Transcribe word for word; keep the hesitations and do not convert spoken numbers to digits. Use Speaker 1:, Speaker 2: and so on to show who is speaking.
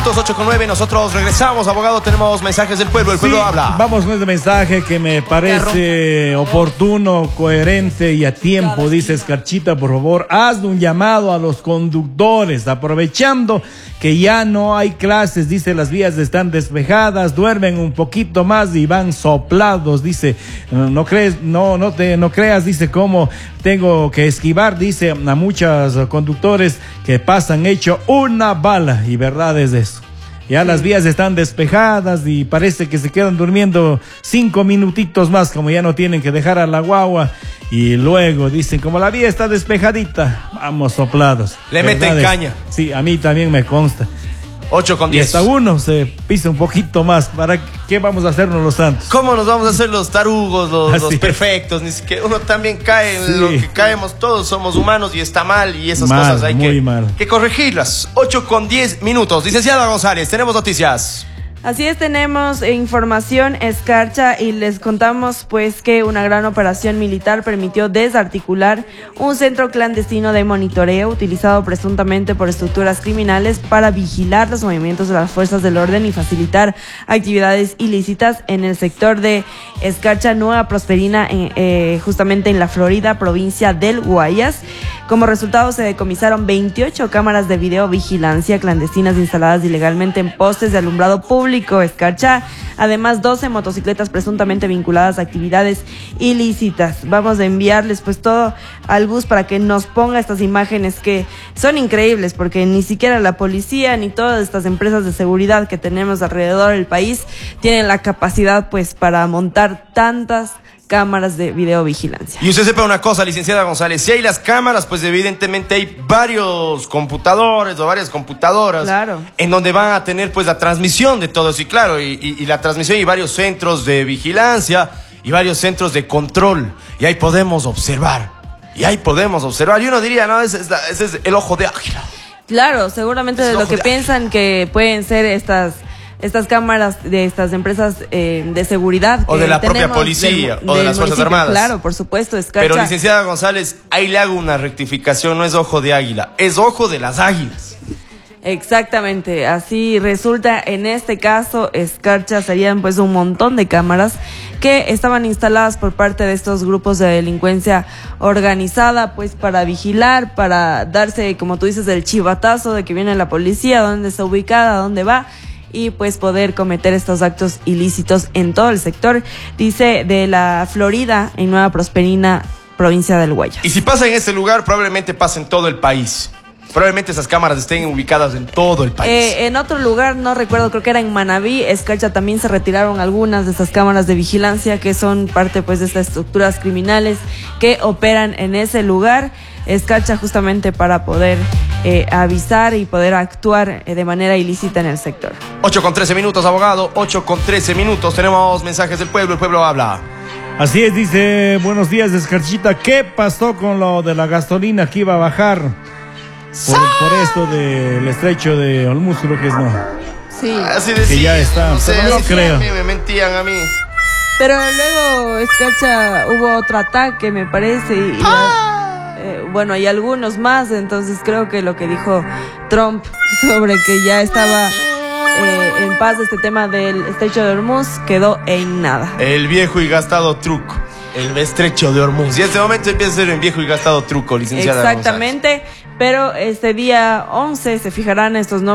Speaker 1: minutos, ocho con nueve. Nosotros regresamos, abogado. Tenemos mensajes del pueblo. El pueblo
Speaker 2: sí,
Speaker 1: habla.
Speaker 2: Vamos con este mensaje que me parece oportuno, coherente y a tiempo. Dice Escarchita, por favor, haz un llamado a los conductores, aprovechando que ya no hay clases. Dice, las vías están despejadas, duermen un poquito más y van soplados. Dice, no crees, no, no te, no creas, dice, cómo tengo que esquivar. Dice, a muchos conductores que pasan hecho una bala, y verdad es eso. Ya sí. Las vías están despejadas y parece que se quedan durmiendo cinco minutitos más, como ya no tienen que dejar a la guagua. Y luego dicen, como la vía está despejadita, vamos soplados.
Speaker 1: Le meten caña.
Speaker 2: Sí, a mí también me consta.
Speaker 1: ocho con
Speaker 2: Y
Speaker 1: diez.
Speaker 2: hasta uno se pisa un poquito más. ¿Para qué vamos a hacernos los santos?
Speaker 1: ¿Cómo nos vamos a hacer los tarugos, los, los
Speaker 2: es.
Speaker 1: perfectos? Ni siquiera uno también cae en
Speaker 2: Sí.
Speaker 1: lo que caemos todos, somos humanos y está mal, y esas
Speaker 2: Mal,
Speaker 1: cosas hay
Speaker 2: muy
Speaker 1: que,
Speaker 2: mal.
Speaker 1: que corregirlas. ocho con diez minutos. Licenciada González, tenemos noticias.
Speaker 3: Así es, tenemos información escarcha y les contamos pues que una gran operación militar permitió desarticular un centro clandestino de monitoreo utilizado presuntamente por estructuras criminales para vigilar los movimientos de las fuerzas del orden y facilitar actividades ilícitas en el sector de Escarcha Nueva Prosperina, en, eh, justamente en la Florida, provincia del Guayas. Como resultado se decomisaron veintiocho cámaras de videovigilancia clandestinas instaladas ilegalmente en postes de alumbrado público Escarcha, además doce motocicletas presuntamente vinculadas a actividades ilícitas. Vamos a enviarles pues todo al bus para que nos ponga estas imágenes que son increíbles, porque ni siquiera la policía ni todas estas empresas de seguridad que tenemos alrededor del país tienen la capacidad pues para montar tantas cámaras de videovigilancia.
Speaker 1: Y usted sepa una cosa, licenciada González, si hay las cámaras, pues evidentemente hay varios computadores o varias computadoras,
Speaker 3: claro,
Speaker 1: en donde van a tener pues la transmisión de todo eso, y claro, y, y, y la transmisión y varios centros de vigilancia y varios centros de control, y ahí podemos observar, y ahí podemos observar, y uno diría, no, ese es, la, ese es el ojo de águila.
Speaker 3: Claro, seguramente de lo que piensan que pueden ser estas estas cámaras de estas empresas eh, de seguridad.
Speaker 1: O de la propia policía,
Speaker 3: del,
Speaker 1: o de
Speaker 3: del
Speaker 1: las Fuerzas
Speaker 3: municipio.
Speaker 1: Armadas.
Speaker 3: Claro, por supuesto, Escarcha.
Speaker 1: Pero licenciada González, ahí le hago una rectificación, no es ojo de águila, es ojo de las águilas.
Speaker 3: Exactamente, así resulta en este caso, Escarcha, serían pues un montón de cámaras que estaban instaladas por parte de estos grupos de delincuencia organizada, pues para vigilar, para darse, como tú dices, el chivatazo de que viene la policía, dónde está ubicada, dónde va, y pues poder cometer estos actos ilícitos en todo el sector, dice, de la Florida, en Nueva Prosperina, provincia del Guayas.
Speaker 1: Y si pasa en ese lugar, probablemente pasa en todo el país. Probablemente esas cámaras estén ubicadas en todo el país.
Speaker 3: Eh, en otro lugar, no recuerdo, creo que era en Manabí, Escarcha, también se retiraron algunas de estas cámaras de vigilancia que son parte pues de estas estructuras criminales que operan en ese lugar. Escarcha, justamente para poder eh, avisar y poder actuar eh, de manera ilícita en el sector.
Speaker 1: ocho con trece minutos, abogado. ocho con trece minutos. Tenemos mensajes del pueblo. El pueblo habla.
Speaker 2: Así es, dice, buenos días, Escarchita. ¿Qué pasó con lo de la gasolina que iba a bajar? Por, por esto del estrecho de Hormuz, creo que es, no.
Speaker 3: Sí.
Speaker 1: Así decía,
Speaker 2: que ya está,
Speaker 1: no sé,
Speaker 2: pero no
Speaker 1: así
Speaker 2: creo.
Speaker 1: a mí me mentían a mí.
Speaker 3: Pero luego, Escarcha, hubo otro ataque, me parece, y la, eh, bueno, hay algunos más, entonces creo que lo que dijo Trump sobre que ya estaba eh, en paz este tema del estrecho de Hormuz quedó en nada.
Speaker 1: El viejo y gastado truco. El estrecho de Hormuz. Y en este momento empieza a ser un viejo y gastado truco, licenciada.
Speaker 3: Exactamente,
Speaker 1: González.
Speaker 3: pero este día once se fijarán estos nombres.